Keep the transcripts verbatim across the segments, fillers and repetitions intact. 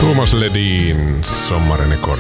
Thomas Ledin, Sommaren kort.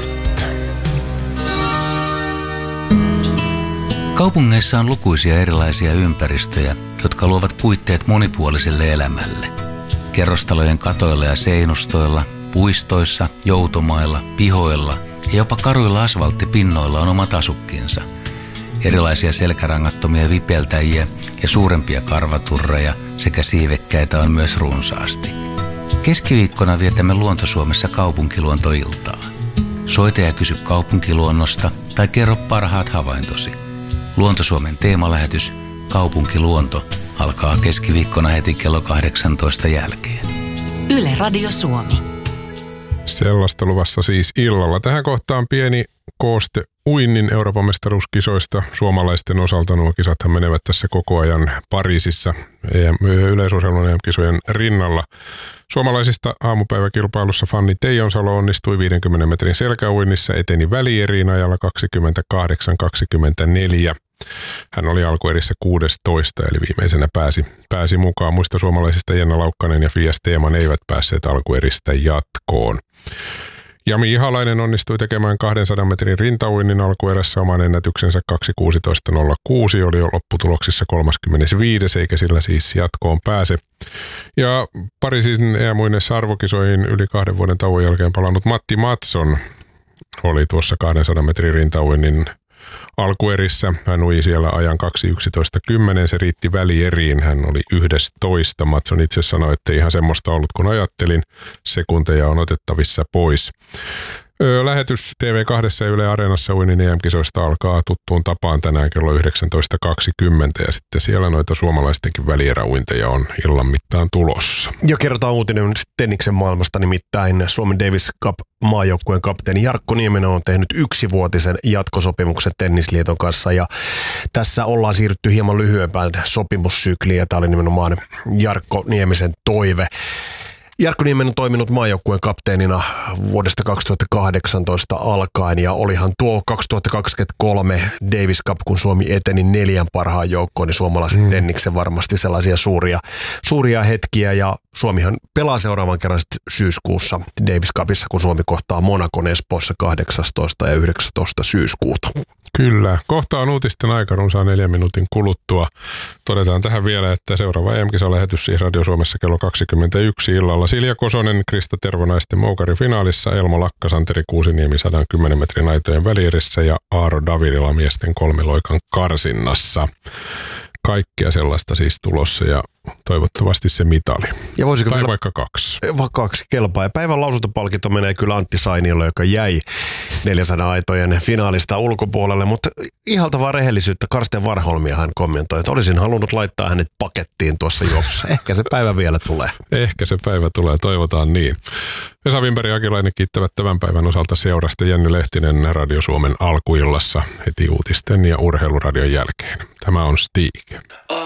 Kaupungeissa on lukuisia erilaisia ympäristöjä, jotka luovat puitteet monipuoliselle elämälle. Kerrostalojen katoilla ja seinustoilla, puistoissa, joutomailla, pihoilla ja jopa karuilla asfalttipinnoilla on omat asukkinsa. Erilaisia selkärangattomia vipeltäjiä ja suurempia karvaturreja sekä siivekkäitä on myös runsaasti. Keskiviikkona vietämme Luonto-Suomessa kaupunkiluontoiltaa. Soita ja kysy kaupunkiluonnosta tai kerro parhaat havaintosi. Luonto-Suomen teemalähetys Kaupunkiluonto alkaa keskiviikkona heti kello kahdeksantoista jälkeen. Yle Radio Suomi. Sellaista luvassa siis illalla. Tähän kohtaan pieni kooste uinnin Euroopan mestaruuskisoista. Suomalaisten osalta nuo kisathan menevät tässä koko ajan Pariisissa yleisurheilun E M-kisojen rinnalla. Suomalaisista aamupäiväkilpailussa Fanni Teijonsalo onnistui viidenkymmenen metrin selkäuinnissa, eteni välieriin ajalla kaksikymmentäkahdeksan kaksikymmentäneljä. Hän oli alkuerissä kuusitoista, eli viimeisenä pääsi, pääsi mukaan. Muista suomalaisista Jenna Laukkanen ja Fia Steeman eivät päässeet alkueristä jatkoon. Jami Ihalainen onnistui tekemään kahdensadan metrin rintauinnin alkuerässä oman ennätyksensä kaksi kuusitoista nolla kuusi, oli jo lopputuloksissa kolmaskymmenesviides, eikä sillä siis jatkoon pääse. Ja Pariisin E M-uinnissa arvokisoihin yli kahden vuoden tauon jälkeen palannut Matti Mattsson oli tuossa kahdensadan metrin rintauinnin alkuerissä. Hän ui siellä ajan kaksi yksitoista kymmenen, se riitti välieriin, hän oli yksitoista. Mattsson itse sanoi, että ei ihan semmoista ollut kun ajattelin, sekunteja on otettavissa pois. Lähetys T V kaksi ja Yle Areenassa uinnin E M-kisoista alkaa tuttuun tapaan tänään kello yhdeksäntoista kaksikymmentä ja sitten siellä noita suomalaistenkin välieräuinteja on illan mittaan tulossa. Ja kerrotaan uutinen tenniksen maailmasta, nimittäin Suomen Davis Cup maajoukkueen kapteeni Jarkko Nieminen on tehnyt yksivuotisen jatkosopimuksen Tennisliiton kanssa ja tässä ollaan siirrytty hieman lyhyempään sopimussykliin ja tämä oli nimenomaan Jarkko Niemisen toive. Jarkko Nieminen on toiminut maajoukkueen kapteenina vuodesta kaksituhattakahdeksantoista alkaen ja olihan tuo kaksituhattakaksikymmentäkolme Davis Cup, kun Suomi eteni neljän parhaan joukkoon, niin suomalaisen mm. tenniksen varmasti sellaisia suuria, suuria hetkiä ja Suomihan pelaa seuraavan kerran syyskuussa Davis Cupissa, kun Suomi kohtaa Monacon Espoossa kahdeksastoista ja yhdeksästoista syyskuuta. Kyllä. Kohta on uutisten aika runsaan neljän minuutin kuluttua. Todetaan tähän vielä, että seuraava E M-kisalähetys siis Radio Suomessa kello kaksikymmentäyksi illalla. Silja Kosonen, Krista Tervo naisten moukarifinaalissa, Elmo Lakka, Santeri Kuusiniemi sata kymmenen metrin aitojen välierissä ja Aaro Davidila miesten kolmiloikan karsinnassa. Kaikkea sellaista siis tulossa ja toivottavasti se mitali. Ja voisiko tai vielä, vaikka kaksi. Vaikka kaksi kelpaa. Ja päivän lausuntopalkinto menee kyllä Antti Sainiolle, joka jäi neljänsadan aitojen finaalista ulkopuolelle. Mutta ihaltavaa rehellisyyttä Karsten Warholmia hän kommentoi, että olisin halunnut laittaa hänet pakettiin tuossa juoksussa. Ehkä se päivä vielä tulee. Ehkä se päivä tulee, toivotaan niin. Vesa Wimberg ja Akilainen kiittävät tämän päivän osalta seurasta. Jenny Lehtinen Radio Suomen alkuillassa heti uutisten ja urheiluradion jälkeen. Tämä on Stig.